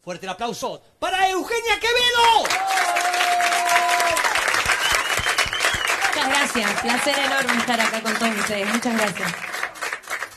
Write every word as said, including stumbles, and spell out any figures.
Fuerte el aplauso para Eugenia Quevedo. Muchas gracias, placer enorme estar acá con todos ustedes. Muchas gracias.